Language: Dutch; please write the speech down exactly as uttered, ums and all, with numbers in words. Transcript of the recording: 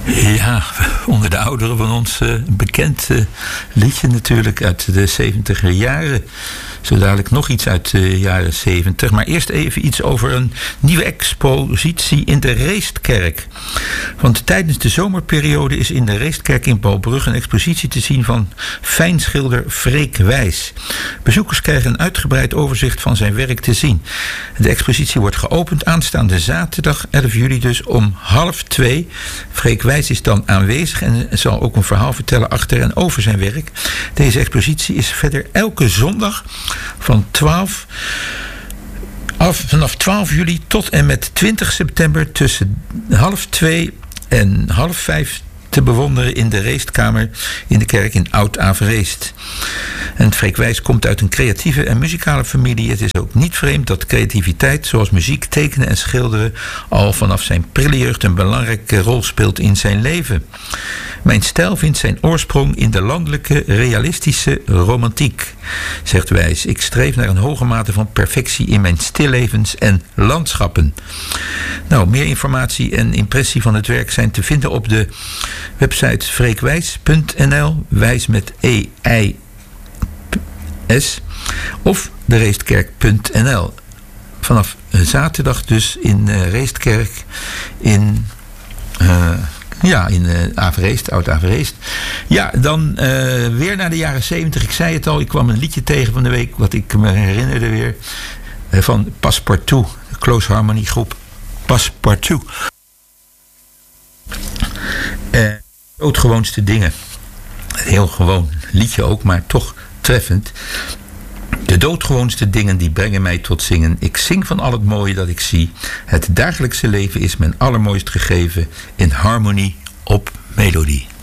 Ja, onder de ouderen van ons uh, een bekend uh, liedje natuurlijk uit de zeventiger jaren. Zo dadelijk nog iets uit de jaren zeventig. Maar eerst even iets over een nieuwe expositie in de Reestkerk. Want tijdens de zomerperiode is in de Reestkerk in Balbrugge een expositie te zien van fijnschilder Freek Wijs. Bezoekers krijgen een uitgebreid overzicht van zijn werk te zien. De expositie wordt geopend aanstaande zaterdag elf juli dus om half twee. Freek Wijs is dan aanwezig en zal ook een verhaal vertellen achter en over zijn werk. Deze expositie is verder elke zondag van twaalf af, vanaf twaalf juli tot en met twintig september tussen half twee en half vijf te bewonderen in de Reestkamer in de kerk in Oud-Avereest. En Freek Wijs komt uit een creatieve en muzikale familie. Het is ook niet vreemd dat creativiteit zoals muziek, tekenen en schilderen al vanaf zijn prille jeugd een belangrijke rol speelt in zijn leven. Mijn stijl vindt zijn oorsprong in de landelijke realistische romantiek, zegt Wijs. Ik streef naar een hoge mate van perfectie in mijn stillevens en landschappen. Nou, meer informatie en impressie van het werk zijn te vinden op de website freekwijs punt n l, wijs met E I S, of de reestkerk punt n l. Vanaf zaterdag dus in uh, Reestkerk in Uh, Ja, in uh, Avereest, Oud-Avereest. Ja, dan uh, weer naar de jaren zeventig. Ik zei het al, ik kwam een liedje tegen van de week, wat ik me herinnerde weer. Uh, van Passepartout, de Close Harmony groep Passepartout. Uh, doodgewoonste dingen. Een heel gewoon liedje ook, maar toch treffend. De doodgewoonste dingen die brengen mij tot zingen. Ik zing van al het mooie dat ik zie. Het dagelijkse leven is mijn allermooist gegeven in harmonie op melodie.